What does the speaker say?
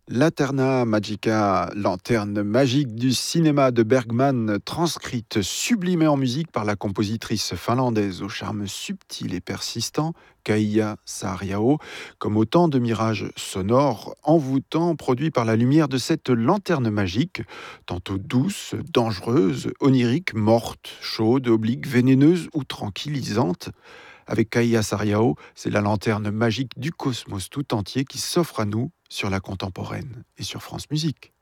Laterna Magica, lanterne magique du cinéma de Bergman, transcrite, sublimée en musique par la compositrice finlandaise au charme subtil et persistant, Kaija Saariaho, comme autant de mirages sonores envoûtants produits par la lumière de cette lanterne magique, tantôt douce, dangereuse, onirique, morte, chaude, oblique, vénéneuse ou tranquillisante. Avec Kaija Saariaho, c'est la lanterne magique du cosmos tout entier qui s'offre à nous sur la contemporaine et sur France Musique.